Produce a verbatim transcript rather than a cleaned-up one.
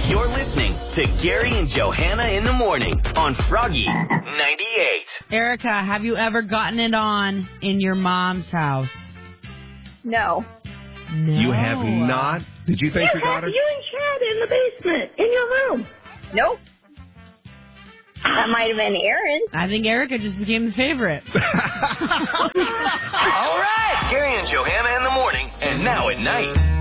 You're listening to Gary and Johanna in the morning on Froggy ninety-eight. Erica, have you ever gotten it on in your mom's house? No. No. You have not? Did you think You your daughter? have you and Chad in the basement, in your room. Nope. That might have been Aaron. I think Erica just became the favorite. All right. Gary and Johanna in the morning and now at night.